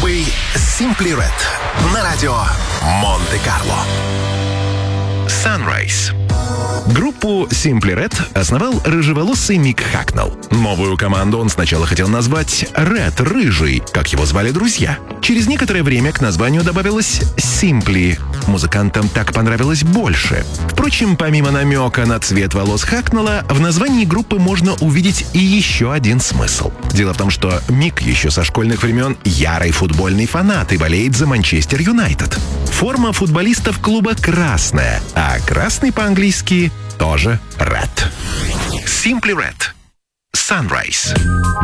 Группой Simply Red на радио Монте-Карло. Sunrise. Группу Simply Red основал рыжеволосый Мик Хакнелл. Новую команду он сначала хотел назвать Red, рыжий, как его звали друзья. Через некоторое время к названию добавилось Simply. Музыкантам так понравилось больше. Впрочем, помимо намека на цвет волос Хакнелла, в названии группы можно увидеть и еще один смысл. Дело в том, что Мик еще со школьных времен ярый футбольный фанат и болеет за Манчестер Юнайтед. Форма футболистов клуба красная, а красный по-английски тоже Red. Simply Red. Sunrise.